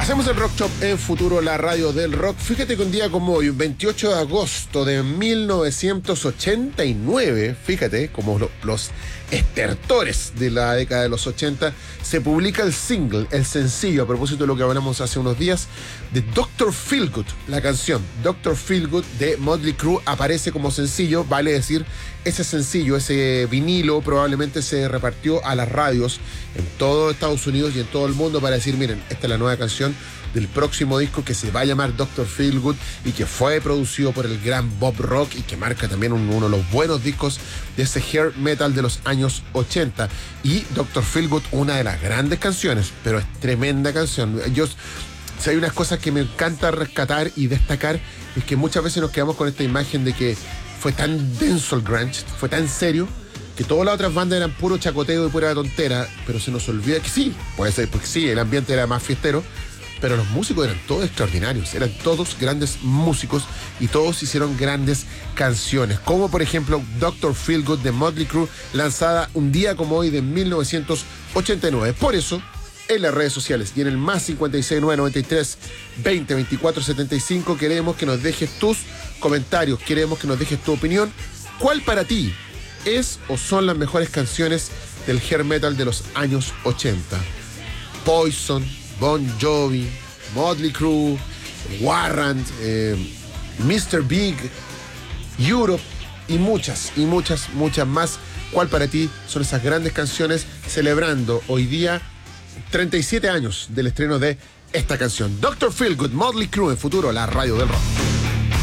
Hacemos el Rock Shop en Futuro, la radio del rock. Fíjate que un día como hoy, 28 de agosto de 1989, fíjate, como los estertores de la década de los 80, se publica el single, el sencillo, a propósito de lo que hablamos hace unos días, de Dr. Feelgood. La canción Dr. Feelgood de Motley Crue aparece como sencillo, vale decir, ese sencillo, ese vinilo probablemente se repartió a las radios en todo Estados Unidos y en todo el mundo para decir, miren, esta es la nueva canción del próximo disco que se va a llamar Dr. Feelgood y que fue producido por el gran Bob Rock y que marca también uno de los buenos discos de ese hair metal de los años 80. Y Dr. Feelgood, una de las grandes canciones, pero es tremenda canción. Si hay unas cosas que me encanta rescatar y destacar, es que muchas veces nos quedamos con esta imagen de que fue tan denso el grunge, fue tan serio, que todas las otras bandas eran puro chacoteo y pura tontera, pero se nos olvida que sí, puede ser, porque sí, el ambiente era más fiestero, pero los músicos eran todos extraordinarios, eran todos grandes músicos y todos hicieron grandes canciones, como por ejemplo Dr. Feelgood de Motley Crue, lanzada un día como hoy de 1989. Por eso, en las redes sociales y en el más 56993 20 24 75 queremos que nos dejes tus comentarios, queremos que nos dejes tu opinión. ¿Cuál para ti es o son las mejores canciones del hair metal de los años 80? Poison, Bon Jovi, Motley Crue, Warrant, Mr. Big, Europe y muchas más. ¿Cuál para ti son esas grandes canciones celebrando hoy día 37 años del estreno de esta canción? Dr. Feelgood, Motley Crue en Futuro, la radio del rock.